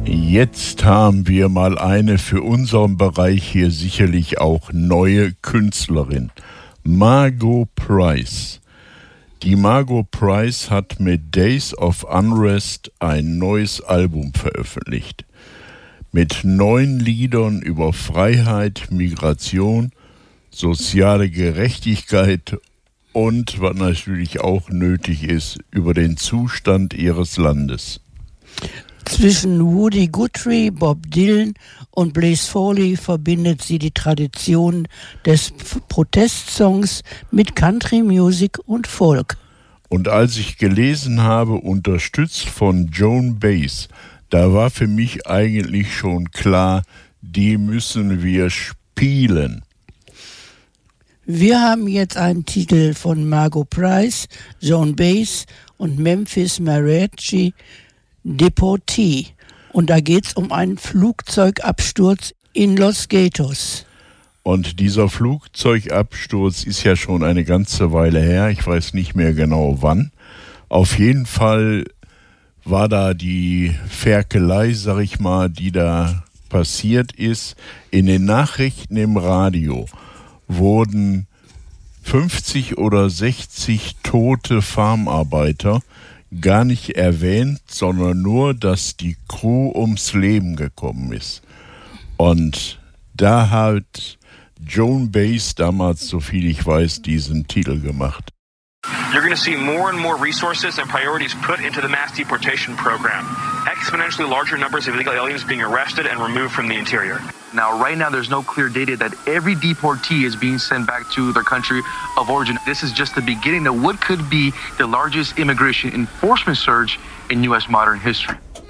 Jetzt haben wir mal eine für unseren Bereich hier sicherlich auch neue Künstlerin, Margot Price. Die Margot Price hat mit Days of Unrest ein neues Album veröffentlicht. Mit 9 Liedern über Freiheit, Migration, soziale Gerechtigkeit und, was natürlich auch nötig ist, über den Zustand ihres Landes. Zwischen Woody Guthrie, Bob Dylan und Blaze Foley verbindet sie die Tradition des Protestsongs mit Country Music und Folk. Und als ich gelesen habe, unterstützt von Joan Baez, da war für mich eigentlich schon klar, die müssen wir spielen. Wir haben jetzt einen Titel von Margot Price, Joan Baez und Memphis Mariachi, Deportee. Und da geht es um einen Flugzeugabsturz in Los Gatos. Und dieser Flugzeugabsturz ist ja schon eine ganze Weile her. Ich weiß nicht mehr genau wann. Auf jeden Fall war da die Ferkelei, sag ich mal, die da passiert ist. In den Nachrichten im Radio wurden 50 oder 60 tote Farmarbeiter gar nicht erwähnt, sondern nur, dass die Crew ums Leben gekommen ist. Und da hat Joan Baez damals, soviel ich weiß, diesen Titel gemacht. You're going to see more and more resources and priorities put into the mass deportation program. Exponentially larger numbers of illegal aliens being arrested and removed from the interior. Now, right now, there's no clear data that every deportee is being sent back to their country of origin. This is just the beginning of what could be the largest immigration enforcement surge in U.S. modern history.